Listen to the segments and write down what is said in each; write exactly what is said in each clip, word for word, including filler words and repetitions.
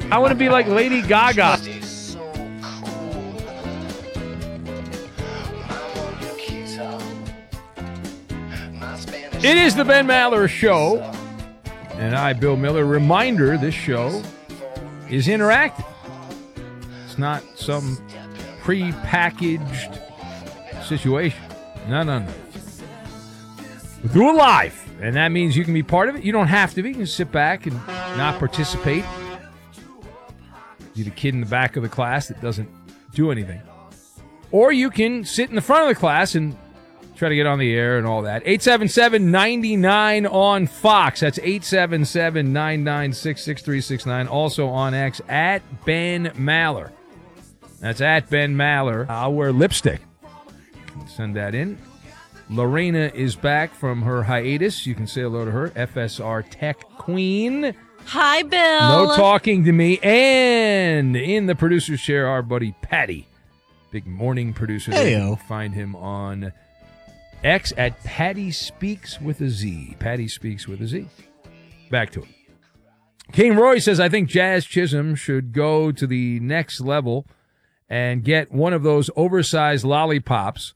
I want to be like Lady Gaga. It is the Ben Maller Show. And I, Bill Miller, reminder, this show is interactive. It's not some pre-packaged situation. No, no, no. We do it live, and that means you can be part of it. You don't have to be. You can sit back and not participate. You're the kid in the back of the class that doesn't do anything. Or you can sit in the front of the class and try to get on the air and all that. eight seven seven, nine nine on Fox. That's eight seven seven, nine nine six, six three six nine. Also on X, at Ben Maller. That's at Ben Maller. I'll wear lipstick. Send that in. Lorena is back from her hiatus. You can say hello to her. F S R Tech Queen. Hi, Bill. No talking to me. And in the producer's chair, our buddy Patty. Big morning producer. Hey-o. You can find him on X at Patty Speaks with a Z. Patty Speaks with a Z. Back to it. King Roy says, I think Jazz Chisholm should go to the next level and get one of those oversized lollipops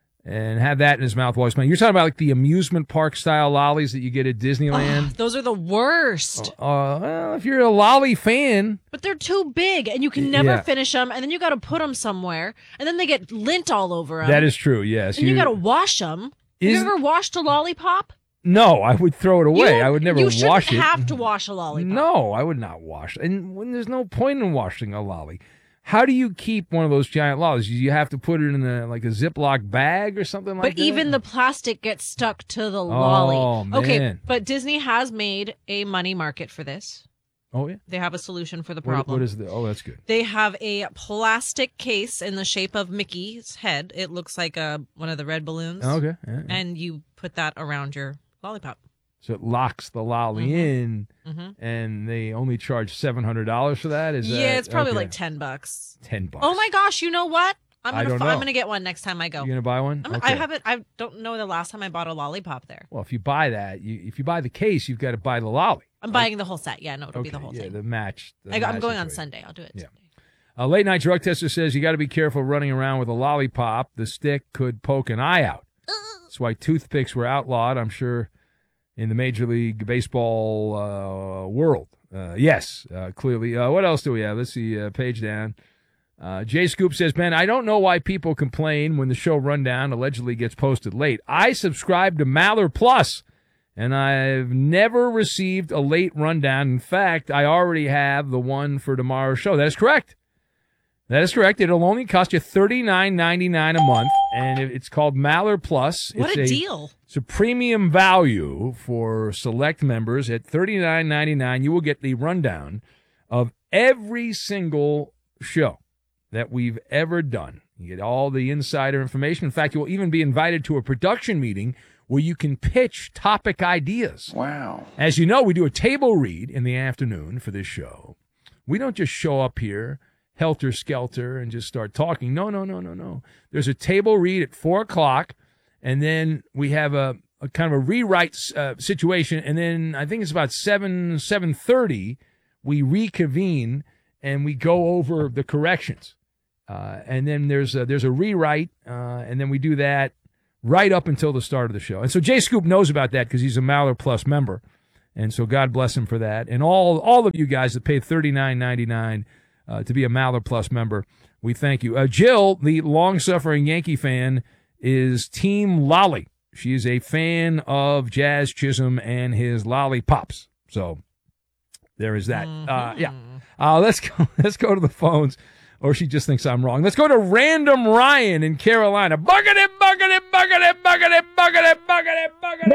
and have that in his mouth while he's playing. You're talking about like the amusement park style lollies that you get at Disneyland? Oh, those are the worst. Uh, well, if you're a lolly fan. But they're too big, and you can never Yeah. finish them, and then you got to put them somewhere, and then they get lint all over them. That is true, yes. And you, you got to wash them. Have Is- you ever washed a lollipop? No, I would throw it away. You- I would never you wash it. You shouldn't have to wash a lollipop. No, I would not wash. And when there's no point in washing a lolly. How do you keep one of those giant lollies? You have to put it in a, like a Ziploc bag or something like But that? even the plastic gets stuck to the lolly. Oh, man. Okay, but Disney has made a money market for this. Oh, yeah? They have a solution for the What, problem. what is the? Oh, that's good. They have a plastic case in the shape of Mickey's head. It looks like a one of the red balloons. Okay. Yeah, yeah. And you put that around your lollipop. So it locks the lolly Mhm. in, Mm-hmm. and they only charge seven hundred dollars for that? Is Yeah, that, it's probably okay. like ten bucks. ten bucks. Oh my gosh! You know what? I'm I gonna don't fi- know. I'm gonna get one next time I go. You going to buy one? I'm, Okay. I haven't. I don't know the last time I bought a lollipop there. Well, if you buy that, you, if you buy the case, you've got to buy the lolly. I'm buying the whole set. Yeah, no, it'll Okay, be the whole yeah, thing. the match. the I, I'm match going on situation. Sunday. I'll do it. Yeah. Sunday. A late night drug tester says you got to be careful running around with a lollipop. The stick could poke an eye out. That's why toothpicks were outlawed, I'm sure, in the Major League Baseball uh, world. Uh, yes, uh, clearly. Uh, what else do we have? Let's see, uh, page down. Uh, Jay Scoop says, Ben, I don't know why people complain when the show rundown allegedly gets posted late. I subscribe to Maller Plus, and I've never received a late rundown. In fact, I already have the one for tomorrow's show. That is correct. That is correct. It'll only cost you thirty-nine ninety-nine a month, and it's called Maller Plus. What it's a deal! It's a premium value for select members. At thirty-nine ninety-nine, you will get the rundown of every single show that we've ever done. You get all the insider information. In fact, you will even be invited to a production meeting where you can pitch topic ideas. Wow. As you know, we do a table read in the afternoon for this show. We don't just show up here helter-skelter and just start talking. No, no, no, no, no. There's a table read at four o'clock, and then we have a, a kind of a rewrite uh, situation, and then I think it's about seven, seven thirty, we reconvene, and we go over the corrections. Uh, and then there's a, there's a rewrite, uh, and then we do that right up until the start of the show. And so Jay Scoop knows about that because he's a Maller Plus member, and so God bless him for that. And all all of you guys that pay thirty-nine ninety-nine uh, to be a Maller Plus member, we thank you. Uh, Jill, the long-suffering Yankee fan, is Team Lolly. She is a fan of Jazz Chisholm and his lollipops. So there is that. Mm-hmm. Uh, yeah. Uh, let's go. Let's go to the phones. Or she just thinks I'm wrong. Let's go to Random Ryan in Carolina. Bucket it, bucket it, bucket it, bucket it, bucket it, bucket it, bucket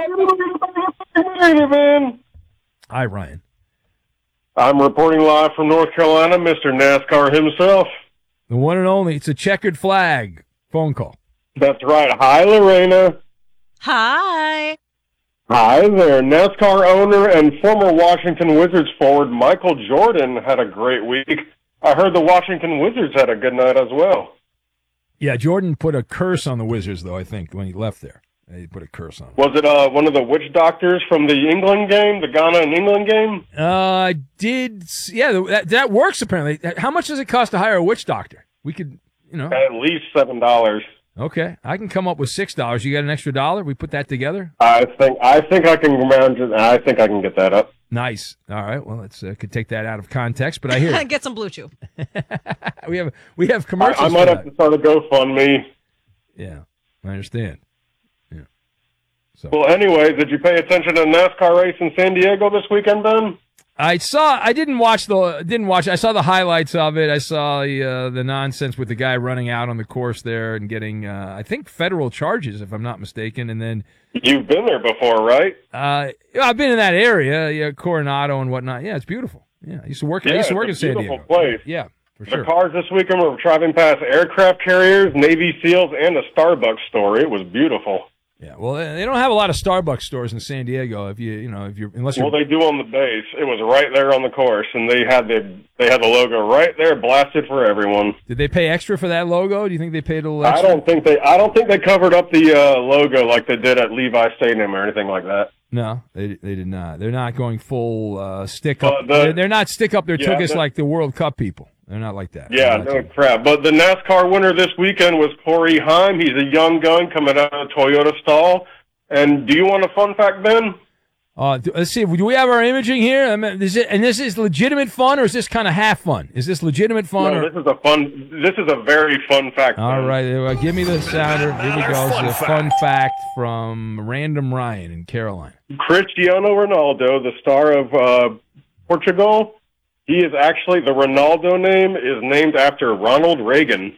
it. Hey, man. Hi, Ryan. I'm reporting live from North Carolina, Mister NASCAR himself. The one and only. It's a checkered flag phone call. That's right. Hi, Lorena. Hi. Hi there. NASCAR owner and former Washington Wizards forward Michael Jordan had a great week. I heard the Washington Wizards had a good night as well. Yeah, Jordan put a curse on the Wizards, though, I think, when he left there. They put a curse on him. Was it uh, one of the witch doctors from the England game, the Ghana and England game? Uh, I did. s- Yeah, that, that works apparently. How much does it cost to hire a witch doctor? We could, you know. At least seven dollars. Okay, I can come up with six dollars. You got an extra dollar? We put that together. I think I think I can imagine. I think I can get that up. Nice. All right. Well, let's uh, could take that out of context, but I hear you. Get some Blue Chew. we have we have I, commercials. I for might that. have to start a GoFundMe. Yeah, I understand. Yeah. So Well, anyway, did you pay attention to the NASCAR race in San Diego this weekend, Ben? I saw. I didn't watch the. Didn't watch. I saw the highlights of it. I saw the uh, the nonsense with the guy running out on the course there and getting, uh, I think, federal charges, if I'm not mistaken. And then You've been there before, right? uh, I've been in that area, yeah, Coronado and whatnot. Yeah, it's beautiful. Yeah, I used to work. I Yeah, used to work in it's a San beautiful Diego. place. Yeah, for The sure. cars this weekend were driving past aircraft carriers, Navy SEALs, and a Starbucks store. It was beautiful. Yeah. Well, they don't have a lot of Starbucks stores in San Diego. If you, you know, if you're unless you're. Well, they do on the base. It was right there on the course, and they had the they had the logo right there, blasted for everyone. Did they pay extra for that logo? Do you think they paid a little I extra? don't think they I don't think they covered up the uh, logo like they did at Levi Stadium or anything like that. No, they they did not. They're not going full uh, stick Uh, up. the- they're, they're not stick up their Yeah, tuchus the- like the World Cup people. They're not like that. Yeah, They're not no like- crap. But the NASCAR winner this weekend was Corey Heim. He's a young gun coming out of Toyota stall. And do you want a fun fact, Ben? Uh, do- let's see. Do we have our imaging here? I mean, is it, and this is legitimate fun, or is this kind of half fun? Is this legitimate fun? No, or, this is a fun. This is a very fun fact. all Ben. right, uh, give me the sounder. Here we go. Fun It's a fun fact from Random Ryan in Carolina. Cristiano Ronaldo, the star of uh, Portugal, he is actually the Ronaldo name is named after Ronald Reagan.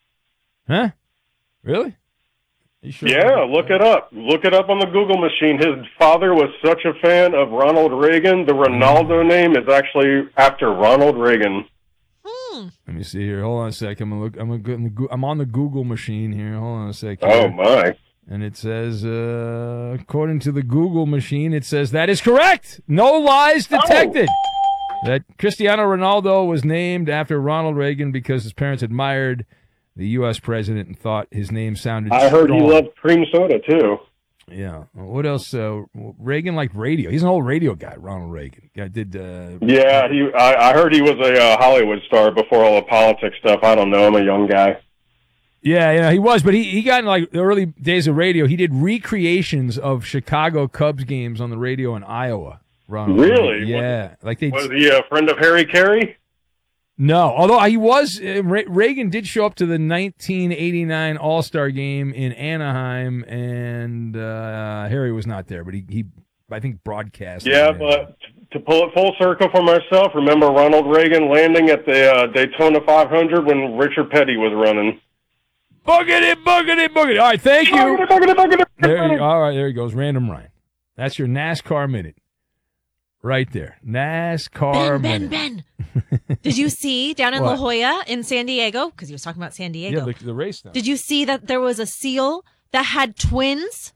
Huh? Really? You sure? Yeah, look it up. Look it up on the Google machine. His father was such a fan of Ronald Reagan. The Ronaldo name is actually after Ronald Reagan. Hmm. Let me see here. Hold on a sec. I'm gonna look. I'm gonna go in the, Goo- I'm on the Google machine here. Hold on a sec. Oh here. my! And it says, uh, according to the Google machine, it says that is correct. No lies detected. That Cristiano Ronaldo was named after Ronald Reagan because his parents admired the U S president and thought his name sounded I heard he strong. loved cream soda too. Yeah. What else? Uh, Reagan liked radio. He's an old radio guy, Ronald Reagan. Guy did. Uh, Yeah, he. I, I heard he was a uh, Hollywood star before all the politics stuff. I don't know. I'm a young guy. Yeah, yeah, he was, but he, he got in like the early days of radio. He did recreations of Chicago Cubs games on the radio in Iowa. Ronald Really? Reagan. Yeah, like they. Was he a friend of Harry Carey? No, although he was, uh, Re- Reagan did show up to the nineteen eighty-nine All-Star game in Anaheim, and uh, Harry was not there, but he, he I think, broadcast. Yeah, it. but to pull it full circle for myself, remember Ronald Reagan landing at the uh, Daytona five hundred when Richard Petty was running. Boogity, boogity, boogity. All right, thank you. Buggity, buggity, buggity, There you buggity. all right, there he goes. Random Ryan. That's your NASCAR minute. Right there. NASCAR Ben, Ben, minute. Ben. Did you see down in La What? Jolla in San Diego? Because he was talking about San Diego. Yeah, the, the race now. Did you see that there was a seal that had twins?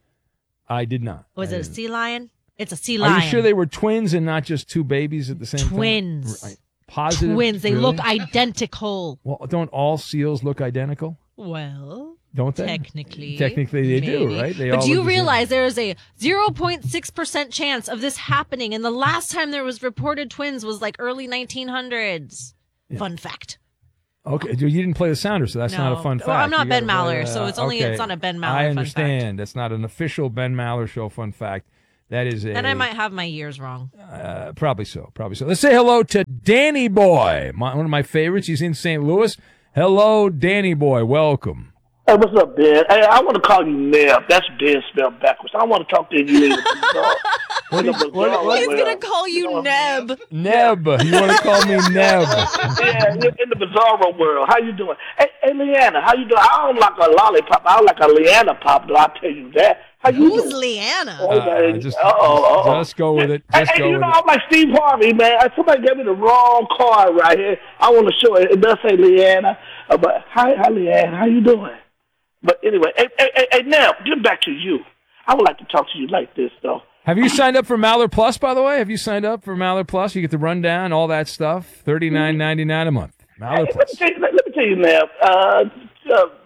I did not. Was I it a didn't. sea lion? It's a sea Are lion. you sure they were twins and not just two babies at the same Twins. time? Right. Positive. Twins. They Really? look identical. Well, don't all seals look identical? Well, Don't they? technically. Technically, they do, maybe. right? They but all do you look the same. realize there is a zero point six percent chance of this happening? And the last time there was reported twins was like early nineteen hundreds. Fun fact. Okay, you didn't play the sounder, so that's not a No. fun fact. Well, I'm not You Ben gotta play, Maller, so uh, it's only- okay. it's not a Ben Maller I fun understand. That's not an official Ben Maller show fun fact. That is a Then I might have my years wrong. uh, probably so, probably so. Let's say hello to Danny Boy, my, one of my favorites. He's in Saint Louis. Hello, Danny Boy. Welcome. Hey, what's up, Ben? Hey, I want to call you Neb. That's Ben spelled backwards. I want to talk to you in the bizarre. What in is- the what- bizarre what- He's world. gonna call you Neb. Neb. You want to call me Neb? Yeah, in in the bizarro world. How you doing? Hey, hey, Leanna, how you doing? I don't like a lollipop. I don't like a Leanna pop, though. I'll tell you that. How you Who's doing? Leanna? Oh, man. Uh, just, Uh-oh, uh-oh. just go with it. Hey, Just hey, go you with know, it. I'm like Steve Harvey, man. Somebody gave me the wrong card right here. I want to show it. It does say Leanna. Uh, but hi, hi, Leanna. How you doing? But anyway, hey, hey, hey, hey, now, get back to you. I would like to talk to you like this, though. Have you signed up for Maller Plus, by the way? Have you signed up for Maller Plus? You get the rundown, all that stuff. thirty-nine ninety-nine a month. Maller Hey, let, me Plus. tell you, let, let me tell you now. Uh, uh,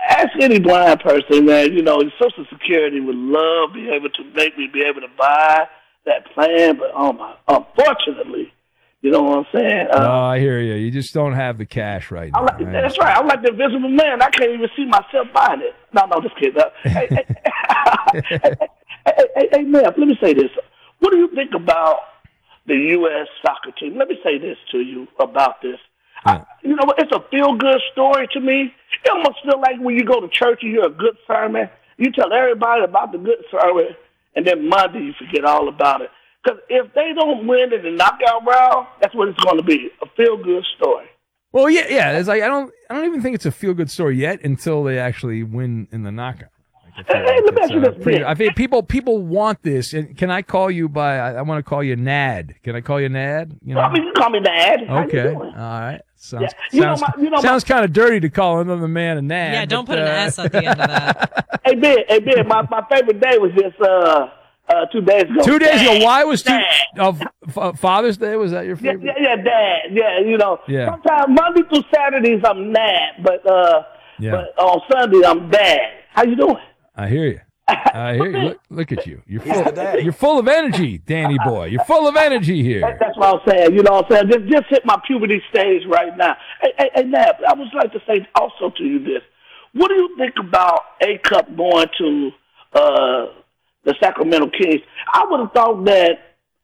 ask any blind person, man. You know, Social Security would love be able to make me be able to buy that plan, but oh my, unfortunately, you know what I'm saying? Uh, no, I hear you. You just don't have the cash right now. Like, that's right. I'm like the invisible man. I can't even see myself buying it. No, no, just kidding. Uh, hey, hey, hey, hey, hey, hey, man, let me say this. What do you think about the U S soccer team? Let me say this to you about this. I, you know, it's a feel-good story to me. It almost feel like when you go to church and hear a good sermon, you tell everybody about the good sermon, and then Monday you forget all about it. Because if they don't win in the knockout round, that's what it's going to be, a feel-good story. Well, yeah, yeah. It's like I don't, I don't even think it's a feel-good story yet until they actually win in the knockout. Like, hey, hey, let me ask you uh, this. pretty, I think people, people want this. And can I call you by? I, I want to call you Nad. Can I call you Nad? You know? Well, I mean, you call me Nad. Okay. All right. Sounds, yeah. you sounds, know my, you know sounds kind of dirty to call another man a Nad. Yeah, don't but, put an uh, S at the end of that. Hey, Ben, hey, Ben, my, my favorite day was just uh, uh, two days ago. Two days Dad. ago. Why was two Dad. of uh, Father's Day? Was that your Yeah, favorite? yeah, yeah, Dad. Yeah, you know. Yeah. Sometimes Monday through Saturdays I'm Nad, but uh, Yeah. but on Sunday I'm Dad. How you doing? I hear you. I hear you. Look, look at you. You're full. You're full of energy, Danny boy. You're full of energy here. That, that's what I'm saying. You know what I'm saying? Just, just hit my puberty stage right now. Hey, hey, hey, Nab, I would like to say also to you this. What do you think about A-Cup going to uh, the Sacramento Kings? I would have thought that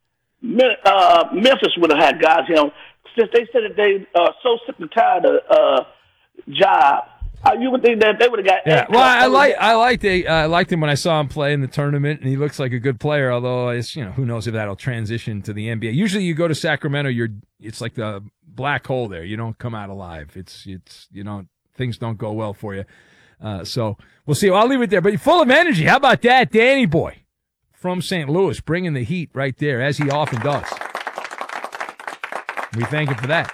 uh, Memphis would have had guys, you know, since they said that they are so sick and tired of uh, job. Uh, you would think that they would have got. Yeah, well, I like I liked uh, I liked him when I saw him play in the tournament, and he looks like a good player. Although it's you know who knows if that'll transition to the N B A. Usually, you go to Sacramento, you're it's like the black hole there. You don't come out alive. It's it's you know things don't go well for you. Uh, so we'll see. Well, I'll leave it there. But you're full of energy. How about that, Danny boy from Saint Louis, bringing the heat right there as he often does. We thank him for that.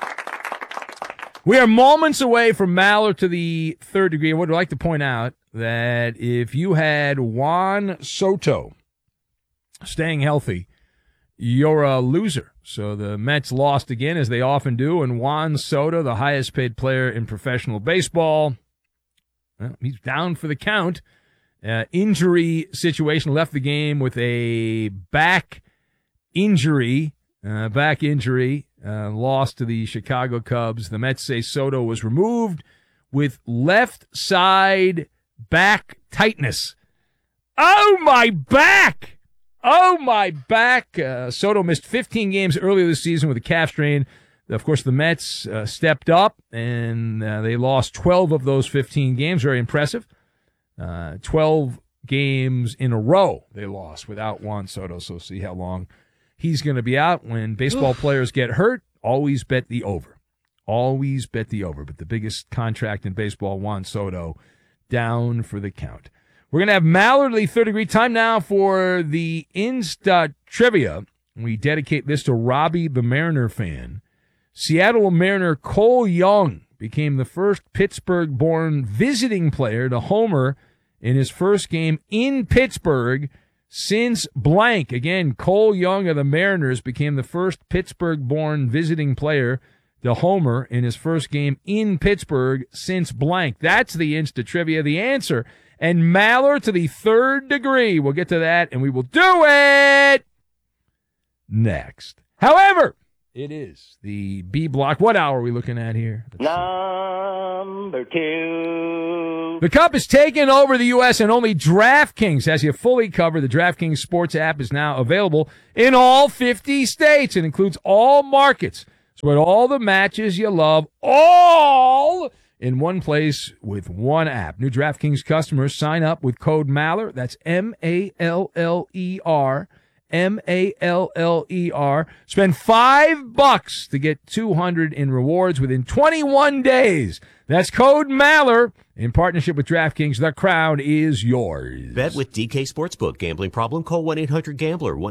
We are moments away from Maller to the third degree. I would like to point out that if you had Juan Soto staying healthy, you're a loser. So the Mets lost again, as they often do, and Juan Soto, the highest paid player in professional baseball, well, he's down for the count. Uh, injury situation, left the game with a back injury, uh, back injury. Uh, lost to the Chicago Cubs. The Mets say Soto was removed with left side back tightness. Oh, my back! Oh, my back! Uh, Soto missed fifteen games earlier this season with a calf strain. Of course, the Mets uh, stepped up, and uh, they lost twelve of those fifteen games. Very impressive. Uh, twelve games in a row they lost without Juan Soto, so see how long he's going to be out. When baseball players get hurt, always bet the over. Always bet the over. But the biggest contract in baseball, Juan Soto, down for the count. We're going to have Mallard, the third degree. Time now for the Insta Trivia. We dedicate this to Robbie, the Mariner fan. Seattle Mariner Cole Young became the first Pittsburgh-born visiting player to homer in his first game in Pittsburgh since blank. Again, Cole Young of the Mariners became the first Pittsburgh-born visiting player to homer in his first game in Pittsburgh since blank. That's the Insta Trivia, the answer. And Maller to the third degree. We'll get to that, and we will do it next. However, it is the B block. What hour are we looking at here? Number two. The Cup is taking over the U S, and only DraftKings has you fully covered. The DraftKings Sports app is now available in all fifty states. It includes all markets. So at all the matches you love, all in one place with one app. New DraftKings customers sign up with code Maller. That's M A L L E R. M A L L E R. Spend five bucks to get two hundred in rewards within twenty-one days. That's code Maller in partnership with DraftKings. The crown is yours. Bet with D K Sportsbook. Gambling problem? Call one eight hundred gambler.